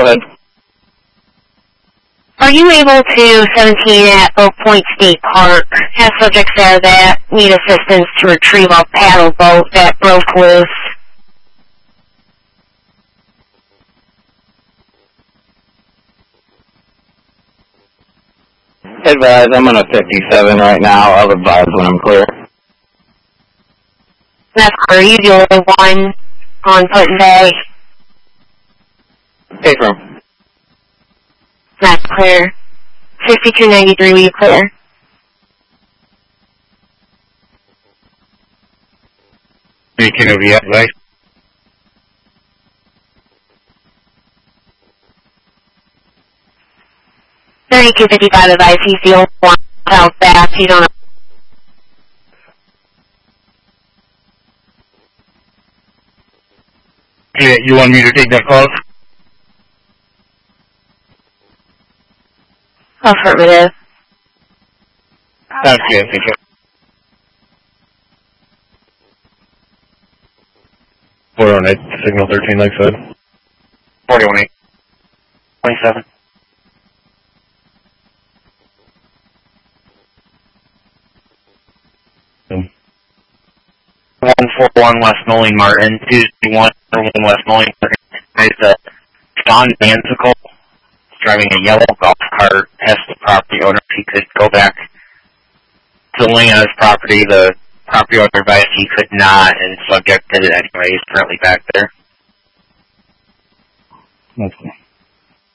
Go ahead. Are you able to 17 at Oak Point State Park have subjects there that need assistance to retrieve a paddle boat that broke loose? Advise, I'm on a 57 right now. I'll advise when I'm clear. That's clear. Are you the only one on Clinton Bay? Hey, firm. That's clear. 6293, will you clear? Speaking of the advice. $32.55 advice. He's the only one out back. You don't know. Yeah, you want me to take that call? Affirmative. Sounds good. Thank you. 418, signal 13, like said. 418. 27. Hmm. 141 West Moline Martin, 221 West Moline Martin. There's Sean Vansicle driving a yellow golf cart. Asked the property owner if he could go back to the lane on his property. The property owner advised he could not, and subject did it anyway. He's currently back there. Okay.